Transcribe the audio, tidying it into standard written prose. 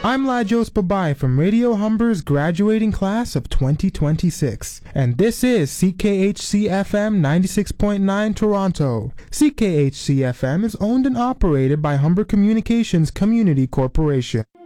I'm Lajos Babai from Radio Humber's graduating class of 2026, and this is CKHC-FM 96.9 Toronto. CKHC-FM is owned and operated by Humber Communications Community Corporation.